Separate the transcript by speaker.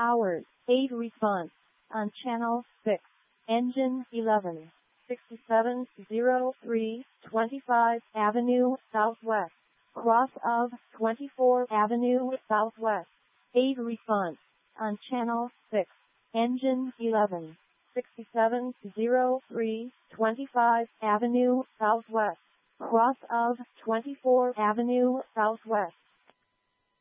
Speaker 1: hours, 8 response. On channel 6. Engine 11. 6703 25 Avenue Southwest. Cross of 24 Avenue Southwest. 8 response. On channel 6. Engine 11. 6703 25 Avenue Southwest. Cross of 24 Avenue Southwest.